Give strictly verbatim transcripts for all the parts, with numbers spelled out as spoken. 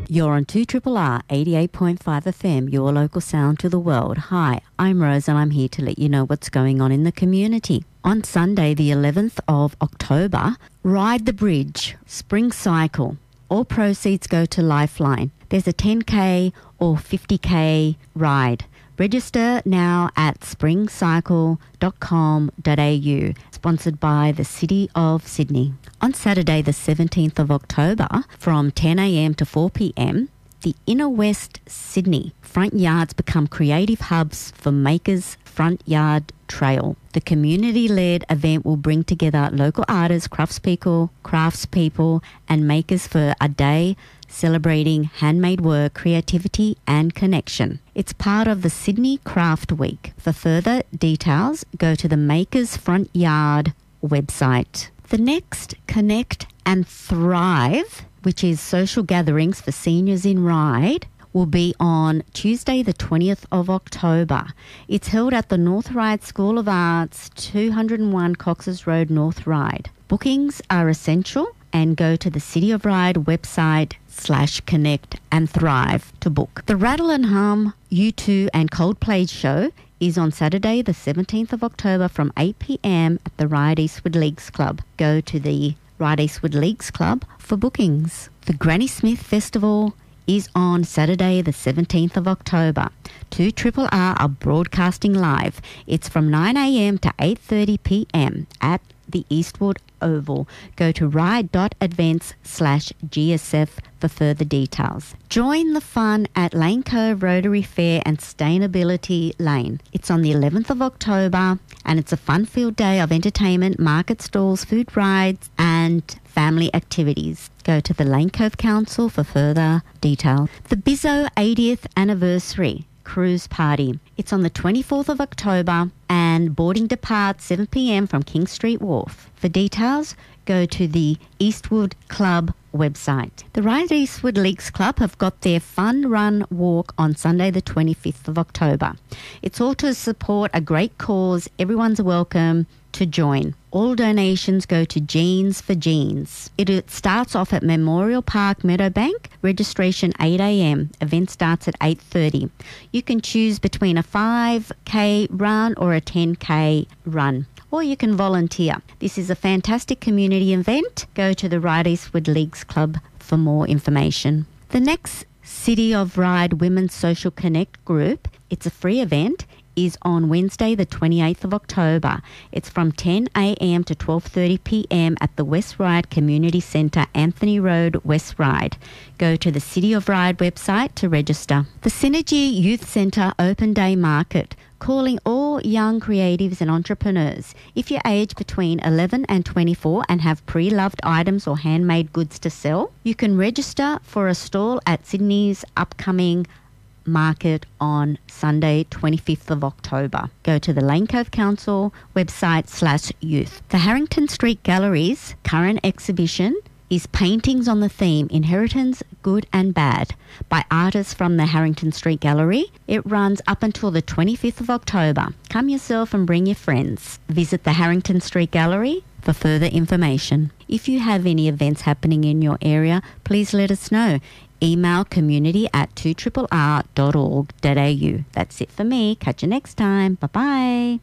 You're on two R R R eighty-eight point five F M, your local sound to the world. Hi, I'm Rose and I'm here to let you know what's going on in the community. On Sunday, the eleventh of October, Ride the Bridge, Spring Cycle. All proceeds go to Lifeline. There's a ten K or fifty K ride. Register now at spring cycle dot com dot a u, sponsored by the City of Sydney. On Saturday, the seventeenth of October, from ten a m to four p m, the Inner West Sydney front yards become creative hubs for Makers Front Yard Trail. The community-led event will bring together local artists, craftspeople, craftspeople, and makers for a day celebrating handmade work, creativity and connection. It's part of the Sydney Craft Week. For further details, go to the Makers Front Yard website. The next Connect and Thrive, which is social gatherings for seniors in Ryde, will be on Tuesday the twentieth of October. It's held at the North Ryde School of Arts, two oh one Cox's Road, North Ryde. Bookings are essential and go to the City of Ryde website slash Connect and Thrive to book. The Rattle and Hum U two and Coldplay show is on Saturday the seventeenth of October from eight p m at the Ryde Eastwood Leagues Club. Go to the Ryde Eastwood Leagues Club for bookings. The Granny Smith Festival is on Saturday the seventeenth of October. two R R R are broadcasting live. It's from nine a m to eight thirty p m at the Eastwood Oval. Go to ride.advents slash GSF for further details. Join the fun at Lane Cove Rotary Fair and Sustainability Lane. It's on the eleventh of October and it's a fun-filled day of entertainment, market stalls, food rides and family activities. Go to the Lane Cove Council for further detail. The Bizzo eightieth Anniversary Cruise Party. It's on the twenty-fourth of October and boarding departs seven p m from King Street Wharf. For details, go to the Eastwood Club website. The Ryde Eastwood Leagues Club have got their Fun Run Walk on Sunday the twenty-fifth of October. It's all to support a great cause. Everyone's welcome to join. All donations go to Jeans for Jeans. It, it starts off at Memorial Park, Meadowbank. Registration eight a m. Event starts at eight thirty. You can choose between a five K run or a ten K run, or you can volunteer. This is a fantastic community event. Go to the Ryde Eastwood Leagues Club for more information. The next City of Ryde Women's Social Connect group, it's a free event, is on Wednesday the twenty-eighth of October. It's from ten a m to twelve thirty p m at the West Ryde Community Centre, Anthony Road, West Ryde. Go to the City of Ryde website to register. The Synergy Youth Centre Open Day Market, calling all young creatives and entrepreneurs. If you're aged between eleven and twenty-four and have pre-loved items or handmade goods to sell, you can register for a stall at Sydney's upcoming market on Sunday twenty-fifth of October. Go to the Lane Cove Council website slash youth. The Harrington Street Gallery's current exhibition is Paintings on the Theme Inheritance, Good and Bad by artists from the Harrington Street Gallery. It runs up until the twenty-fifth of October. Come yourself and bring your friends. Visit the Harrington Street Gallery for further information. If you have any events happening in your area, please let us know. Email community at two R R R dot org dot a u. That's it for me. Catch you next time. Bye-bye.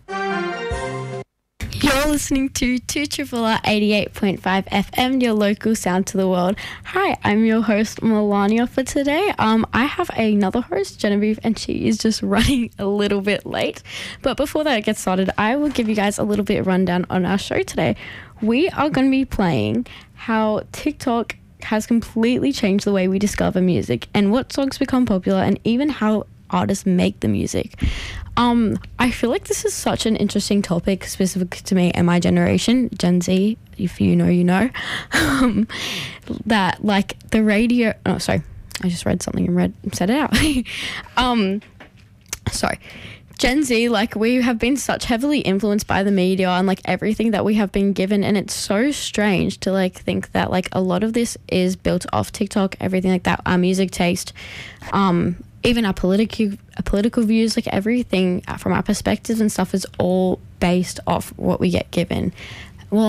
You're listening to two R R R eighty-eight point five F M, your local sound to the world. Hi, I'm your host, Melania, for today. Um, I have another host, Genevieve, and she is just running a little bit late. But before that gets started, I will give you guys a little bit of rundown on our show today. We are going to be playing how TikTok has completely changed the way we discover music and what songs become popular and even how artists make the music. Um, I feel like this is such an interesting topic specific to me and my generation, Gen Z, if you know, you know, um, that like the radio, oh, sorry, I just read something and read, said it out. um, sorry. Gen Z, like, we have been such heavily influenced by the media and, like, everything that we have been given, and it's so strange to, like, think that, like, a lot of this is built off TikTok, everything like that, our music taste, um, even our political, our political views, like, everything from our perspectives and stuff is all based off what we get given. Well,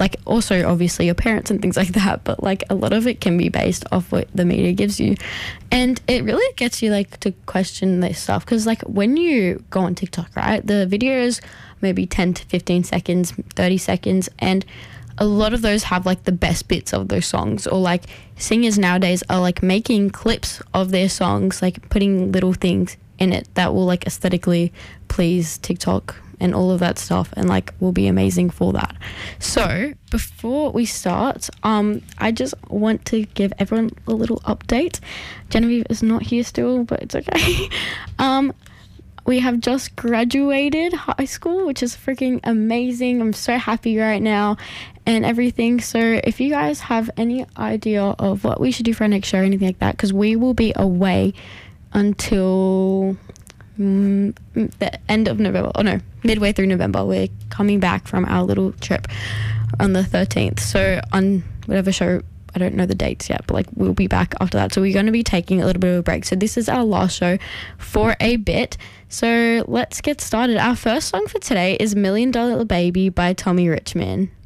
like also obviously your parents and things like that, but like a lot of it can be based off what the media gives you. And it really gets you like to question this stuff, because like when you go on TikTok, right, the videos maybe ten to fifteen seconds, thirty seconds, and a lot of those have like the best bits of those songs, or like singers nowadays are like making clips of their songs, like putting little things in it that will like aesthetically please TikTok and all of that stuff, and like will be amazing for that. So before we start, um I just want to give everyone a little update. Genevieve is not here still, but it's okay. um We have just graduated high school, which is freaking amazing. I'm so happy right now and everything. So if you guys have any idea of what we should do for our next show or anything like that, because we will be away until mm, the end of November. Oh, no, midway through November. We're coming back from our little trip on the thirteenth. So on whatever show, I don't know the dates yet, but like we'll be back after that. So we're going to be taking a little bit of a break. So this is our last show for a bit. So let's get started. Our first song for today is Million Dollar Baby by Tommy Richman.